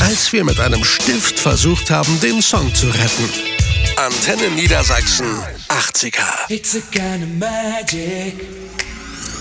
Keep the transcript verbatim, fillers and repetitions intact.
als wir mit einem Stift versucht haben, den Song zu retten. Antenne Niedersachsen, achtziger. It's a kind of magic.